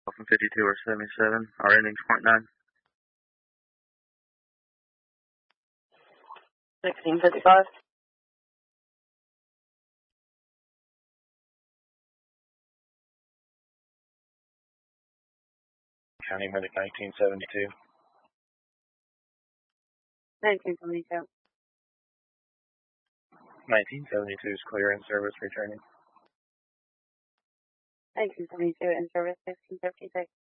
from 52 or 77. Our ending's .9. 1655. County Medic 1972. 1972. 1972 is clear in service returning. 1972 in service 1656.